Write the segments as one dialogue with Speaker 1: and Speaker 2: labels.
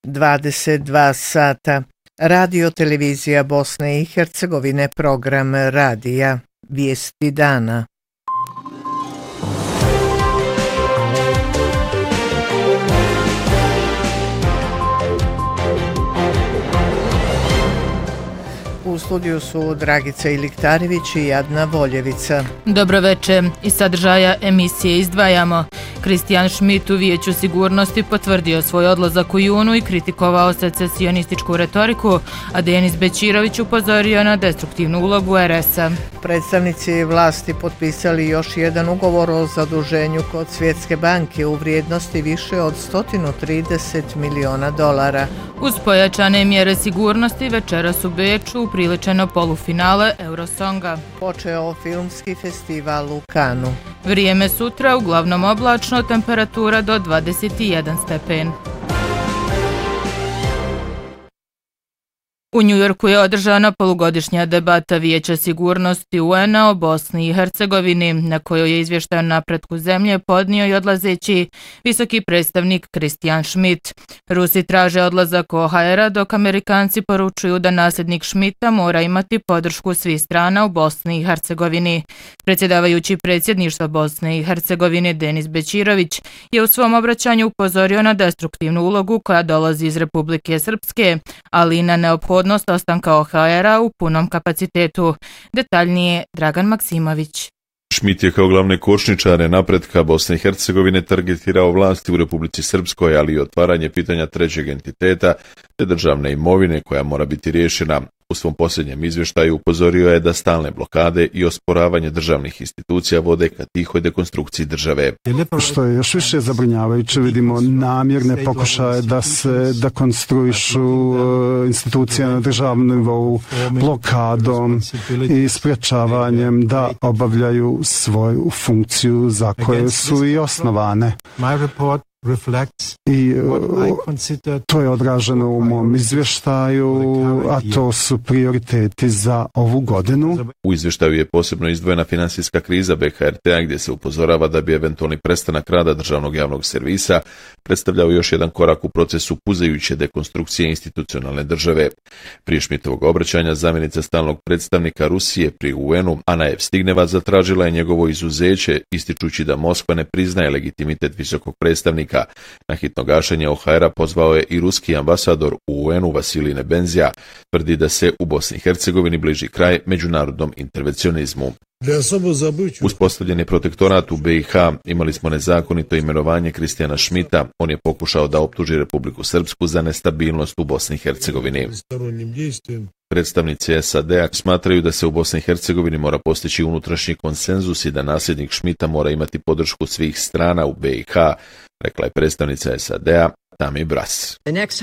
Speaker 1: 22 sata. Radio televizija Bosne i Hercegovine, program radija, vijesti dana. U studiju su Dragica Iliktarević i Jadna Voljevica.
Speaker 2: Dobro večer. Iz sadržaja emisije izdvajamo. Kristijan Šmit u Vijeću sigurnosti potvrdio svoj odlazak u junu i kritikovao secesionističku retoriku, a Denis Bećirović upozorio na destruktivnu ulogu RS-a.
Speaker 1: Predstavnici vlasti potpisali još jedan ugovor o zaduženju kod Svjetske banke u vrijednosti više od $130 miliona.
Speaker 2: Uz pojačane mjere sigurnosti večeras u Beču upriličeno polufinale Eurosonga.
Speaker 1: Počeo filmski festival u Kanu.
Speaker 2: Vrijeme sutra uglavnom oblačno, temperatura do 21 stepen. U Njujorku je održana polugodišnja debata Vijeća sigurnosti UN-a o Bosni i Hercegovini, na kojoj je izvještaj o napretku zemlje podnio i odlazeći visoki predstavnik Kristijan Šmit. Rusi traže odlazak OHR-a, dok Amerikanci poručuju da nasljednik Šmita mora imati podršku svih strana u Bosni i Hercegovini. Predsjedavajući predsjedništva Bosne i Hercegovine Denis Bećirović je u svom obraćanju upozorio na destruktivnu ulogu koja dolazi iz Republike Srpske, ali i na neophodnost ostanka OHR-a u punom kapacitetu. Detaljnije Dragan Maksimović.
Speaker 3: Šmit je kao glavne kočničare napretka Bosne i Hercegovine targetirao vlasti u Republici Srpskoj, ali i otvaranje pitanja trećeg entiteta te državne imovine koja mora biti riješena. U svom posljednjem izvještaju upozorio je da stalne blokade i osporavanje državnih institucija vode ka tihoj dekonstrukciji države.
Speaker 4: Što je još više zabrinjavajuće, vidimo namjerne pokušaje da se dekonstruišu institucije na državnom nivou blokadom i sprječavanjem da obavljaju svoju funkciju za koju su i osnovane. I to je odraženo u mom izvještaju, a to su prioriteti za ovu godinu.
Speaker 3: U izvještaju je posebno izdvojena financijska kriza BHRT-a, gdje se upozorava da bi eventualni prestanak rada državnog javnog servisa predstavljao još jedan korak u procesu puzajuće dekonstrukcije institucionalne države. Prije Šmitovog obraćanja zamjenica stalnog predstavnika Rusije pri UN-u Ana Evstigneva zatražila je njegovo izuzeće, ističući da Moskva ne priznaje legitimitet visokog predstavnika. Na hitno gašenje OHR-a pozvao je i ruski ambasador u UN-u Vasilij Nebenzija, tvrdi da se u Bosni i Hercegovini bliži kraj međunarodnom intervencionizmu. Uspostavljen je protektorat u BiH, imali smo nezakonito imenovanje Kristijana Šmita, on je pokušao da optuži Republiku Srpsku za nestabilnost u Bosni i Hercegovini. Predstavnici SAD-a smatraju da se u Bosni i Hercegovini mora postići unutrašnji konsenzus i da nasljednik Šmita mora imati podršku svih strana u BiH, rekla je predstavnica SAD-a Tammy Brass.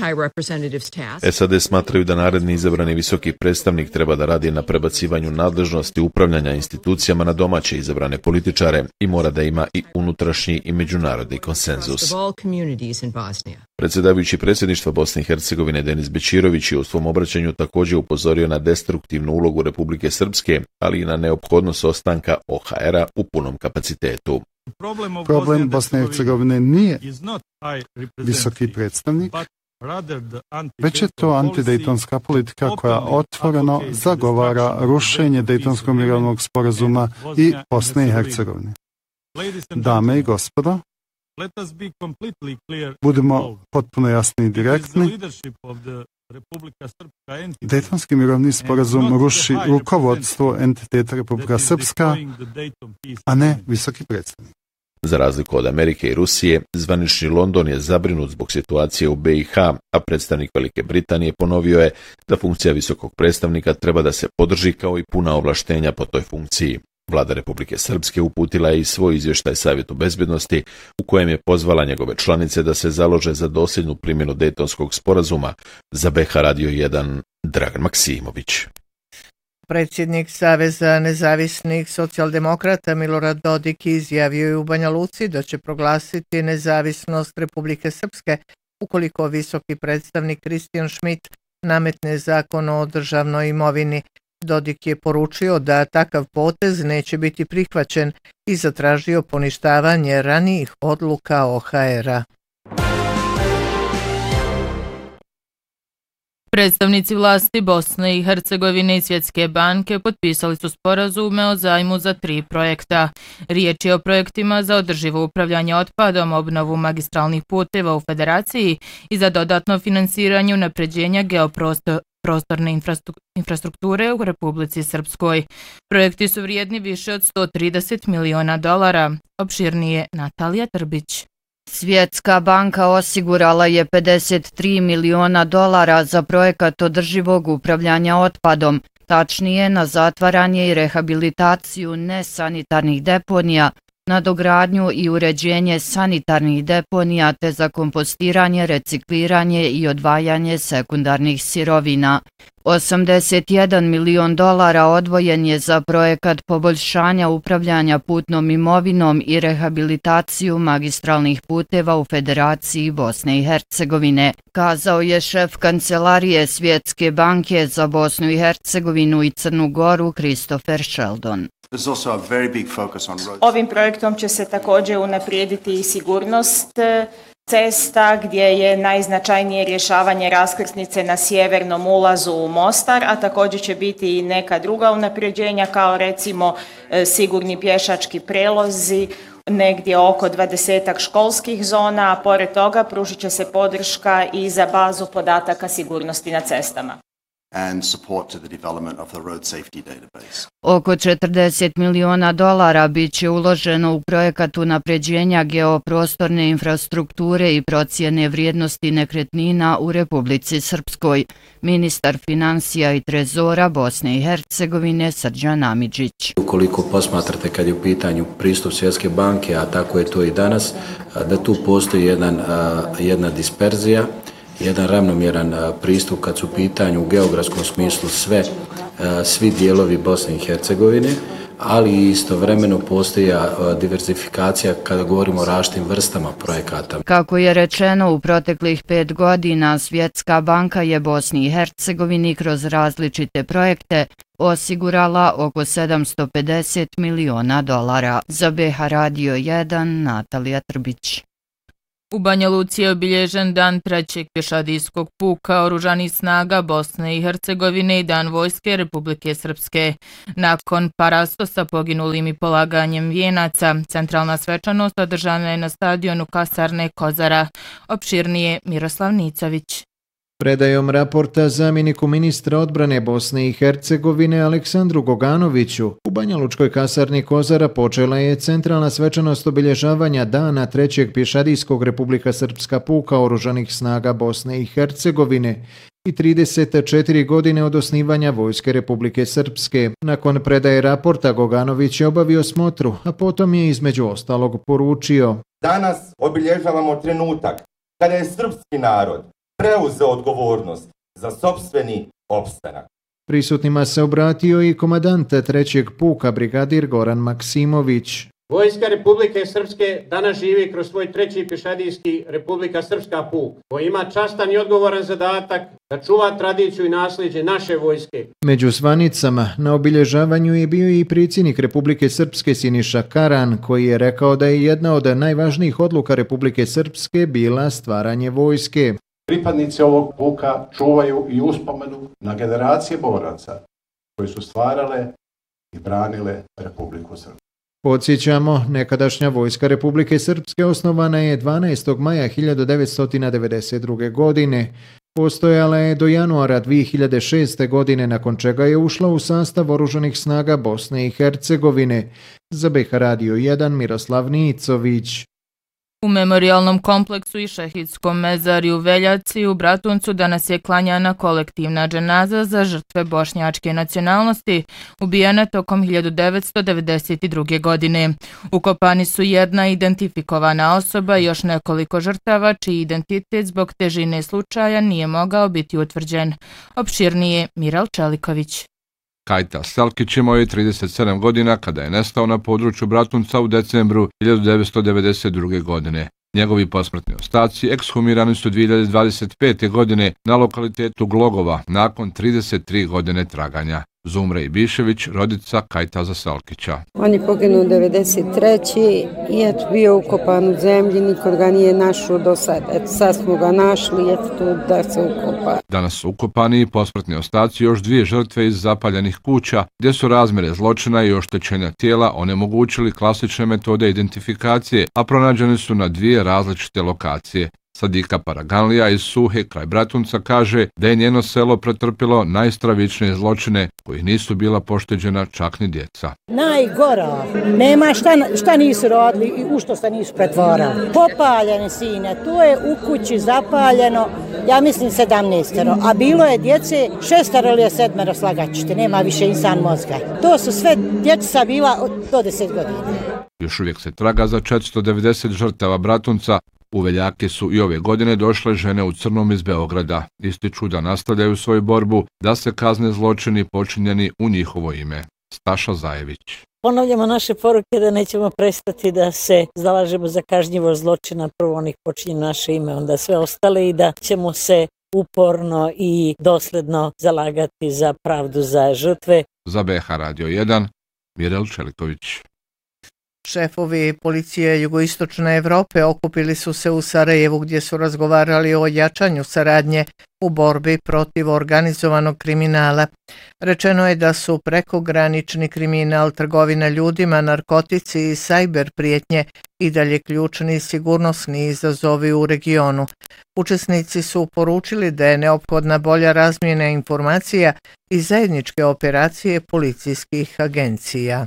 Speaker 3: SAD smatraju da naredni izabrani visoki predstavnik treba da radi na prebacivanju nadležnosti upravljanja institucijama na domaće izabrane političare i mora da ima i unutrašnji i međunarodni konsenzus. Predsjedavajući predsjedništva Bosne i Hercegovine Denis Bećirović je u svom obraćanju također upozorio na destruktivnu ulogu Republike Srpske, ali i na neophodnost ostanka OHR-a u punom kapacitetu.
Speaker 4: Problem Bosne i Hercegovine nije visoki predstavnik, već je to antidejtonska politika koja otvoreno zagovara rušenje Dejtonskog mirovnog sporazuma i Bosne i Hercegovine. Dame i gospodo, budemo potpuno jasni i direktni. Dejtonski mirovni sporazum ruši rukovodstvo entiteta Republika Srpska, a ne visoki predstavnik.
Speaker 3: Za razliku od Amerike i Rusije, zvanični London je zabrinut zbog situacije u BiH, a predstavnik Velike Britanije ponovio je da funkcija visokog predstavnika treba da se podrži kao i puna ovlaštenja po toj funkciji. Vlada Republike Srpske uputila je i svoj izvještaj Savjetu bezbjednosti u kojem je pozvala njegove članice da se založe za dosljednu primjenu Dejtonskog sporazuma. Za BiH Radio 1 Dragan Maksimović.
Speaker 1: Predsjednik Saveza nezavisnih socijaldemokrata Milorad Dodik izjavio je u Banja Luci da će proglasiti nezavisnost Republike Srpske ukoliko visoki predstavnik Kristijan Šmit nametne zakon o državnoj imovini. Dodik je poručio da takav potez neće biti prihvaćen i zatražio poništavanje ranijih odluka OHR-a.
Speaker 2: Predstavnici vlasti Bosne i Hercegovine i Svjetske banke potpisali su sporazume o zajmu za 3 projekta. Riječ je o projektima za održivo upravljanje otpadom, obnovu magistralnih puteva u Federaciji i za dodatno finansiranje unapređenja geoprostorne infrastrukture u Republici Srpskoj. Projekti su vrijedni više od $130 miliona. Opširnije Natalija Trbić.
Speaker 5: Svjetska banka osigurala je $53 miliona za projekat održivog upravljanja otpadom, tačnije na zatvaranje i rehabilitaciju nesanitarnih deponija, nadogradnju i uređenje sanitarnih deponija te za kompostiranje, recikliranje i odvajanje sekundarnih sirovina. $81 milion odvojen je za projekat poboljšanja upravljanja putnom imovinom i rehabilitaciju magistralnih puteva u Federaciji Bosne i Hercegovine, kazao je šef kancelarije Svjetske banke za Bosnu i Hercegovinu i Crnu Goru Christopher Sheldon.
Speaker 6: Ovim projektom će se također unaprijediti i sigurnost cesta, gdje je najznačajnije rješavanje raskrsnice na sjevernom ulazu u Mostar, a također će biti i neka druga unapređenja, kao recimo sigurni pješački prelozi, negdje oko 20 školskih zona, a pored toga pružit će se podrška i za bazu podataka sigurnosti na cestama.
Speaker 7: And support to the development of the road safety database.
Speaker 5: Oko $40 miliona bit će uloženo u projekat unapređenja geoprostorne infrastrukture i procjene vrijednosti nekretnina u Republici Srpskoj. Ministar financija i trezora Bosne i Hercegovine Srđan Amidžić.
Speaker 8: Ukoliko posmatrate kad je u pitanju pristup Svjetske banke, a tako je to i danas, da tu postoji jedna disperzija, jedan ravnomjeran pristup kad su u pitanju u geografskom smislu svi dijelovi Bosne i Hercegovine, ali istovremeno postoji diversifikacija kada govorimo o različitim vrstama projekata.
Speaker 5: Kako je rečeno, u proteklih 5 godina Svjetska banka je Bosni i Hercegovini kroz različite projekte osigurala oko $750 miliona. Za BH Radio 1, Natalija Trbić.
Speaker 2: U Banja Luci je obilježen dan 3. pješadijskog puka oružanih snaga Bosne i Hercegovine i dan Vojske Republike Srpske. Nakon parastosa poginulim i polaganjem vijenaca, centralna svečanost održana je na stadionu kasarne Kozara. Opširnije Miroslav Nicović.
Speaker 9: Predajom raporta zamjeniku ministra odbrane Bosne i Hercegovine Aleksandru Goganoviću u Banjalučkoj kasarni Kozara počela je centralna svečanost obilježavanja dana 3. pješadijskog Republika Srpska puka oružanih snaga Bosne i Hercegovine i 34 godine od osnivanja Vojske Republike Srpske. Nakon predaje raporta Goganović je obavio smotru, a potom je između ostalog poručio:
Speaker 10: Danas obilježavamo trenutak kada je srpski narod preuzeo odgovornost za sopstveni opstanak.
Speaker 9: Prisutnima se obratio i komandant 3. puka brigadir Goran Maksimović.
Speaker 11: Vojska Republike Srpske danas živi kroz svoj 3. pješadijski Republika Srpska puk, koji ima častan i odgovoran zadatak da čuva tradiciju i nasljeđe naše vojske.
Speaker 9: Među zvanicama na obilježavanju je bio i predsjednik Republike Srpske Siniša Karan, koji je rekao da je jedna od najvažnijih odluka Republike Srpske bila stvaranje vojske.
Speaker 12: Pripadnici ovog puka čuvaju i uspomenu na generacije boraca koji su stvarale i branile Republiku Srpsku.
Speaker 9: Podsjećamo, nekadašnja Vojska Republike Srpske osnovana je 12. maja 1992. godine. Postojala je do januara 2006. godine, nakon čega je ušla u sastav oružanih snaga Bosne i Hercegovine. Za BH Radio 1, Miroslav Nicović.
Speaker 2: U memorialnom kompleksu i šehidskom mezariju u Veljaci u Bratuncu danas je klanjana kolektivna dženaza za žrtve bošnjačke nacionalnosti ubijene tokom 1992. godine. Ukopani su jedna identifikovana osoba i još nekoliko žrtava čiji identitet zbog težine slučaja nije mogao biti utvrđen. Opširnije Miral Čeliković.
Speaker 13: Kajta Selkić imao je 37 godina kada je nestao na području Bratunca u decembru 1992. godine. Njegovi posmrtni ostaci ekshumirani su 2025. godine na lokalitetu Glogova nakon 33 godine traganja. Zumra Ibišević, rodica Kajtaza Salkića.
Speaker 14: On je poginuo 93. i eto bio ukopan u zemlji, niko ga nije našao do sada. Eto sad smo ga našli, eto tu da se ukopa.
Speaker 13: Danas su ukopani i posmrtni ostaci još 2 žrtve iz zapaljenih kuća, gdje su razmjere zločina i oštećenja tijela onemogućili klasične metode identifikacije, a pronađeni su na 2 različite lokacije. Sadika Paraganlija iz Suhe kraj Bratunca kaže da je njeno selo pretrpilo najstravičnije zločine kojih nisu bila pošteđena čak ni djeca.
Speaker 15: Najgora, nema šta nisu rodili i u što se nisu pretvorali. Popaljene sine, to je u kući zapaljeno, ja mislim 17, a bilo je djece 6 ili 7, slagaćete, nema više insan mozga. To su sve djeca bila do 10 godina.
Speaker 13: Još uvijek se traga za 490 žrtava Bratunca. U Veljake su i ove godine došle žene u crnom iz Beograda. Ističu da nastavljaju svoju borbu da se kazne zločini počinjeni u njihovo ime. Staša Zajević.
Speaker 16: Ponavljamo naše poruke da nećemo prestati da se zalažemo za kažnjivost zločina, prvo onih počinjeni naše ime, onda sve ostale i da ćemo se uporno i dosledno zalagati za pravdu za žrtve.
Speaker 13: Za BH Radio 1, Mirel Čeliković.
Speaker 1: Šefovi policije jugoistočne Evrope okupili su se u Sarajevu gdje su razgovarali o jačanju saradnje u borbi protiv organizovanog kriminala. Rečeno je da su prekogranični kriminal, trgovina ljudima, narkotici i sajber prijetnje i dalje ključni sigurnosni izazovi u regionu. Učesnici su poručili da je neophodna bolja razmjena informacija i zajedničke operacije policijskih agencija.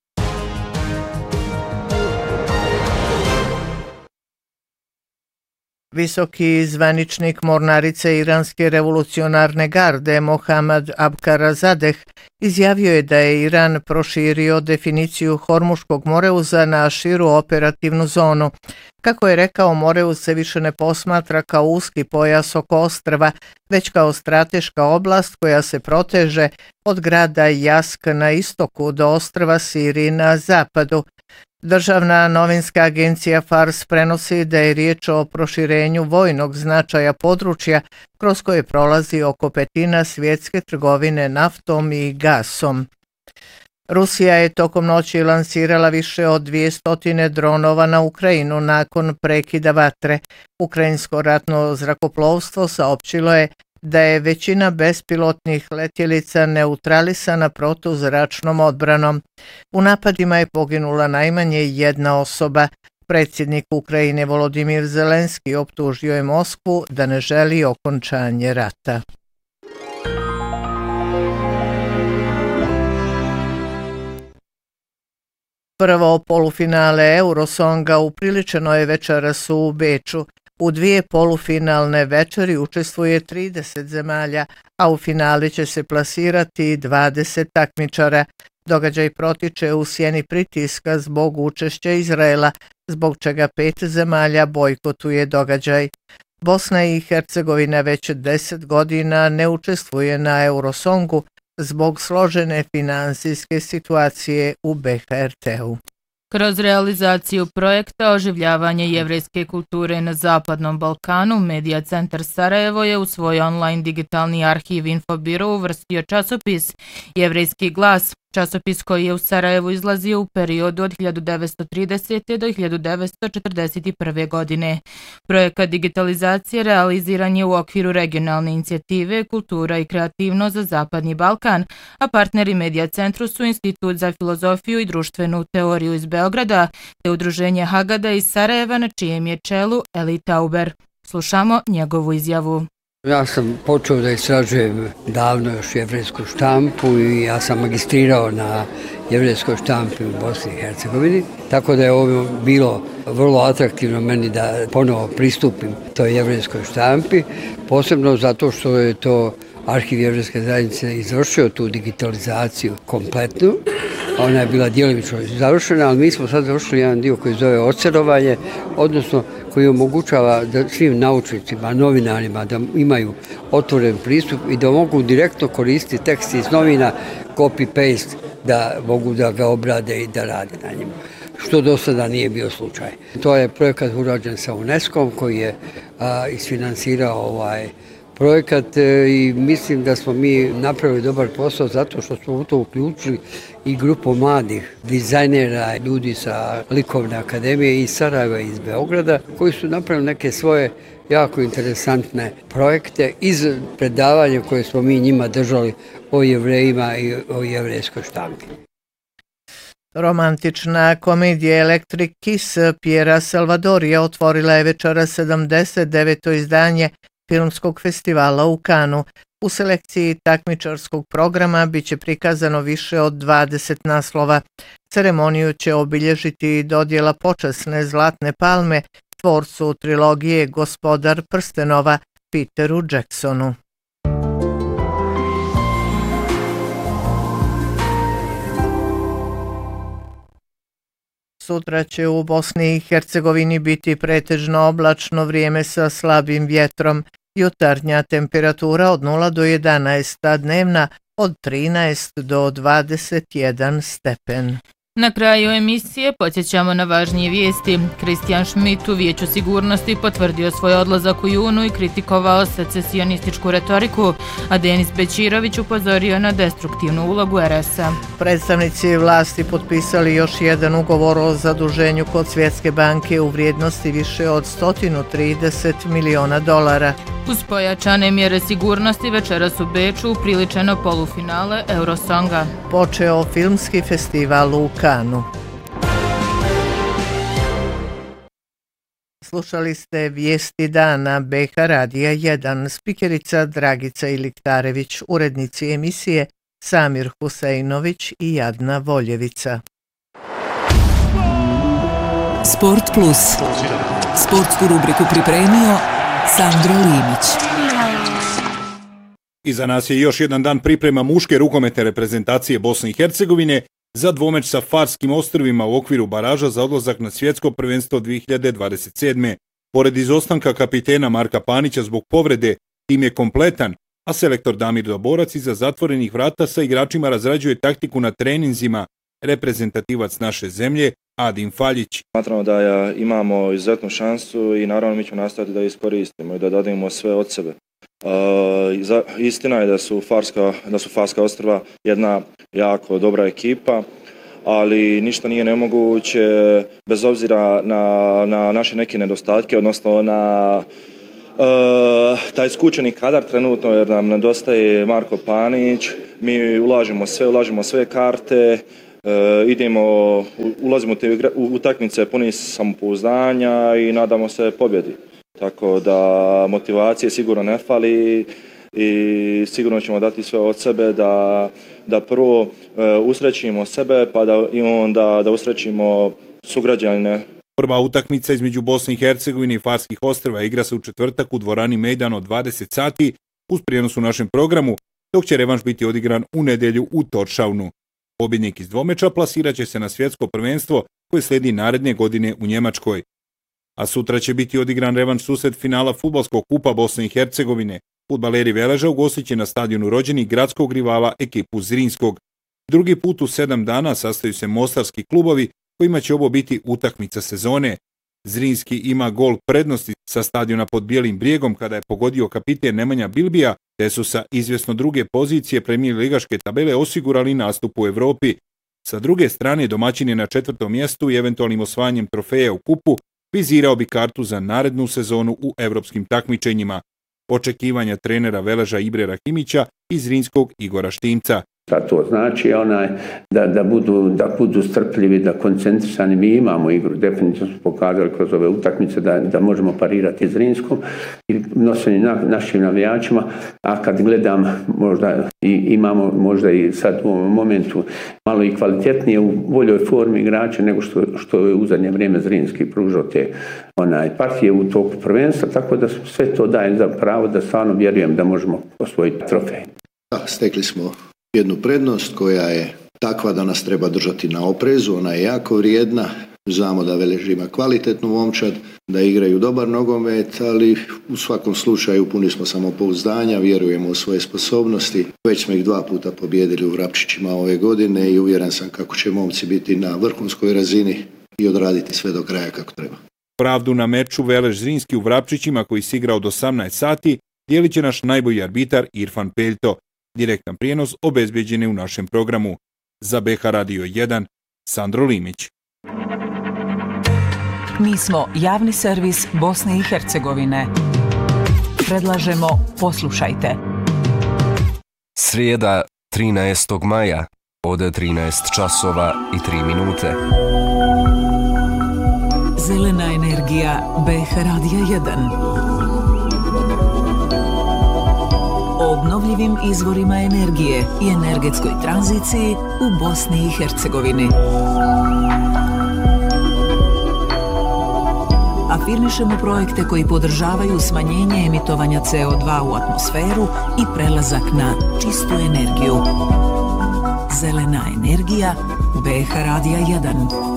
Speaker 1: Visoki zvaničnik mornarice Iranske revolucionarne garde Mohammad Abkarazadeh izjavio je da je Iran proširio definiciju Hormuškog moreuza na širu operativnu zonu. Kako je rekao, moreuz se više ne posmatra kao uski pojas oko ostrva, već kao strateška oblast koja se proteže od grada Jask na istoku do ostrva Siriji na zapadu. Državna novinska agencija Fars prenosi da je riječ o proširenju vojnog značaja područja kroz koje prolazi oko 1/5 svjetske trgovine naftom i gasom. Rusija je tokom noći lansirala više od 200 dronova na Ukrajinu nakon prekida vatre. Ukrajinsko ratno zrakoplovstvo saopćilo je da je većina bespilotnih letjelica neutralisana protuzračnom odbranom. U napadima je poginula najmanje 1 osoba. Predsjednik Ukrajine Volodimir Zelenski optužio je Moskvu da ne želi okončanje rata. Prvo polufinale Eurosonga upriličeno je večeras u Beču. U 2 polufinalne večeri učestvuje 30 zemalja, a u finali će se plasirati 20 takmičara. Događaj protiče u sjeni pritiska zbog učešća Izraela, zbog čega 5 zemalja bojkotuje događaj. Bosna i Hercegovina već 10 godina ne učestvuje na Eurosongu zbog složene finansijske situacije u BHRT-u.
Speaker 2: Kroz realizaciju projekta Oživljavanje jevrejske kulture na Zapadnom Balkanu, Medija centar Sarajevo je u svoj online digitalni arhiv Infobiro uvrstio časopis Jevrejski glas, časopis koji je u Sarajevu izlazio u periodu od 1930. do 1941. godine. Projekat digitalizacije realiziran je u okviru regionalne inicijative Kultura i kreativnost za Zapadni Balkan, a partneri Medija centru su Institut za filozofiju i društvenu teoriju iz Beograda te udruženje Hagada iz Sarajeva na čijem je čelu Eli Tauber. Slušamo njegovu izjavu.
Speaker 17: Ja sam počeo da istražujem davno još jevrejsku štampu i ja sam magistrirao na jevrejskoj štampi u Bosni i Hercegovini, tako da je ovo bilo vrlo atraktivno meni da ponovo pristupim toj jevrejskoj štampi, posebno zato što je to Arhiv jevrejske zajednice izvršio tu digitalizaciju kompletnu. Ona je bila djelimično završena, ali mi smo sad završili jedan dio koji zove ocerovanje, odnosno koji omogućava da svim naučnicima, novinarima da imaju otvoren pristup i da mogu direktno koristiti tekst iz novina, copy-paste, da mogu da ga obrade i da rade na njemu, što do sada nije bio slučaj. To je projekat urađen sa UNESCO-om koji je isfinansirao projekat i mislim da smo mi napravili dobar posao zato što smo u to uključili i grupu mladih dizajnera, ljudi sa Likovne akademije iz Sarajeva i iz Beograda koji su napravili neke svoje jako interesantne projekte iz predavanja koje smo mi njima držali o Jevrejima i o jevrejskoj štampi.
Speaker 1: Romantična komedija Electric Kiss Piera Salvadorija otvorila je večeras 79. izdanje Filmskog festivala u Kanu. U selekciji takmičarskog programa biće prikazano više od 20 naslova. Ceremoniju će obilježiti dodjela počasne Zlatne palme tvorcu trilogije Gospodar prstenova Peteru Jacksonu. Sutra će u Bosni i Hercegovini biti pretežno oblačno vrijeme sa slabim vjetrom. Jutarnja temperatura od 0 do 11, a dnevna od 13 do 21 stepen.
Speaker 2: Na kraju emisije podsjećamo na važnije vijesti. Kristijan Schmidt u Vijeću sigurnosti potvrdio svoj odlazak u junu i kritikovao secesionističku retoriku, a Denis Bećirović upozorio na destruktivnu ulogu RS-a.
Speaker 1: Predstavnici vlasti potpisali još jedan ugovor o zaduženju kod Svjetske banke u vrijednosti više od $130 miliona.
Speaker 2: Uz pojačane mjere sigurnosti večeras u Beču upriličeno polufinale Eurosonga.
Speaker 1: Počeo filmski festival u Kanu. Slušali ste vijesti dana BH Radija 1, spikerica Dragica Iliktarević, urednici emisije Samir Huseinović i Jadna Voljevica.
Speaker 18: Sport Plus. Sportsku rubriku pripremio Sandro Limić.
Speaker 19: Iza nas je još jedan dan priprema muške rukometne reprezentacije Bosne i Hercegovine za dvomeč sa Farskim ostrvima u okviru baraža za odlazak na svjetsko prvenstvo 2027. Pored izostanka kapitena Marka Panića zbog povrede, tim je kompletan, a selektor Damir Doborac iza zatvorenih vrata sa igračima razrađuje taktiku na treninzima. Reprezentativac naše zemlje, Adin Faljić.
Speaker 20: Smatramo da imamo izuzetnu šansu i naravno mi ćemo nastaviti da iskoristimo i da dademo sve od sebe. Istina je da su Farska ostrva jedna jako dobra ekipa, ali ništa nije nemoguće bez obzira na naše neke nedostatke, odnosno na taj skučeni kadar trenutno jer nam nedostaje Marko Panić. Mi ulažemo sve karte, ulazimo u utakmice puni samopouzdanja i nadamo se pobjedi. Tako da motivacije sigurno ne fali i sigurno ćemo dati sve od sebe da prvo usrećimo sebe pa da usrećimo sugrađane.
Speaker 19: Prva utakmica između Bosne i Hercegovine i Farskih ostrva igra se u četvrtak u dvorani Mejdan od 20 sati uz prijenos u našem programu, dok će revanš biti odigran u nedjelju u Toršavnu. Pobjednik iz dvomeča plasirat će se na svjetsko prvenstvo koje slijedi naredne godine u Njemačkoj. A sutra će biti odigran revanš susret finala fudbalskog kupa Bosne i Hercegovine. Fudbaleri Veleža ugostit će na stadionu rođenih gradskog rivala ekipu Zrinskog. Drugi put u 7 dana sastaju se mostarski klubovi kojima će ovo biti utakmica sezone. Zrinski ima gol prednosti sa stadiona pod Bijelim brijegom kada je pogodio kapiten Nemanja Bilbija, te su sa izvjesno druge pozicije premijer ligaške tabele osigurali nastup u Evropi. Sa druge strane domaćin je na 4. mjestu i eventualnim osvajanjem trofeja u kupu vizirao bi kartu za narednu sezonu u evropskim takmičenjima. Očekivanja trenera Veleža Ibre Rahimića i Zrinskog Igora Štimca.
Speaker 21: To znači da budu strpljivi, da koncentrisani. Mi imamo igru, definitivno smo pokazali kroz ove utakmice da možemo parirati Zrinskom i noseni našim navijačima, a kad gledam možda imamo možda i sad u ovom momentu malo i kvalitetnije u boljoj formi igrača nego što je u zadnje vrijeme Zrinski pružao te partije u toku prvenstva, tako da sve to daje za pravo da stvarno vjerujem da možemo osvojiti trofej.
Speaker 22: Stekli smo jednu prednost koja je takva da nas treba držati na oprezu, ona je jako vrijedna, znamo da Velež ima kvalitetnu momčad, da igraju dobar nogomet, ali u svakom slučaju puni smo samopouzdanja, vjerujemo u svoje sposobnosti, već smo ih 2 puta pobijedili u Vrapčićima ove godine i uvjeren sam kako će momci biti na vrhunskoj razini i odraditi sve do kraja kako treba.
Speaker 19: Pravdu na meču Velež Zrinski u Vrapčićima koji se igra od 18 sati dijelit će naš najbolji arbitar Irfan Peljto. Direktan prijenos obezbeđen je u našem programu. Za BH Radio 1, Sandro Limić.
Speaker 18: Mi smo javni servis Bosne i Hercegovine. Predlažemo poslušajte.
Speaker 3: Srijeda 13. maja od 13 časova i 3 minute.
Speaker 18: Zelena energija BH Radija 1. O obnovljivim izvorima energije i energetskoj tranziciji u Bosni i Hercegovini. Afirmišemo projekte koji podržavaju smanjenje emitovanja CO2 u atmosferu i prelazak na čistu energiju. Zelena energija BH Radija 1.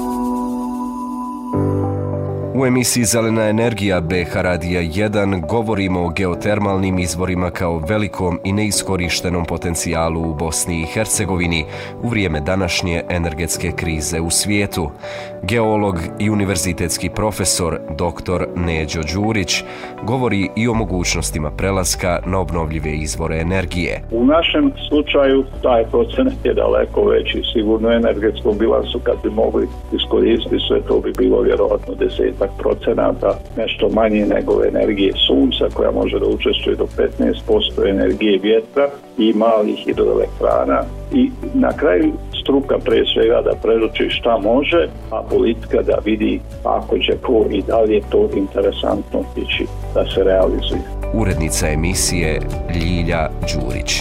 Speaker 3: U emisiji Zelena energija BH Radija 1 govorimo o geotermalnim izvorima kao velikom i neiskorištenom potencijalu u Bosni i Hercegovini u vrijeme današnje energetske krize u svijetu. Geolog i univerzitetski profesor dr. Neđo Đurić govori i o mogućnostima prelaska na obnovljive izvore energije.
Speaker 4: U našem slučaju taj procenat je daleko veći. Sigurno energetskom bilansu kad bi mogli iskoristiti sve to bi bilo vjerojatno 10% nešto manje nego energije sunca koja može da učestvuje do 15% energije vjetra i malih hidroelektrana i na kraju struka pre svega da predoči šta može, a politika da vidi ako će ko i da li je to interesantno ići da se realizuje.
Speaker 3: Urednica emisije Ljilja Đurić.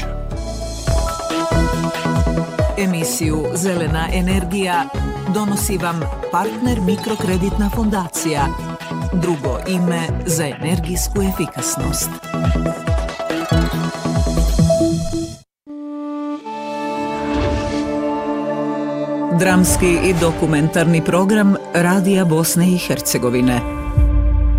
Speaker 18: Emisiju Zelena energija donosi vam partner Mikrokreditna fondacija, drugo ime za energijsku efikasnost. Dramski i dokumentarni program Radija Bosne i Hercegovine.